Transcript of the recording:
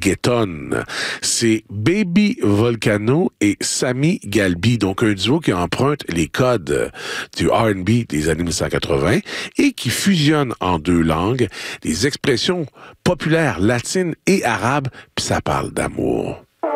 reggaeton. C'est Baby Volcano et Sami Galbi, donc un duo qui emprunte les codes du R&B des années 1980 et qui fusionne en deux langues des expressions populaires latines et arabes, puis ça parle d'amour.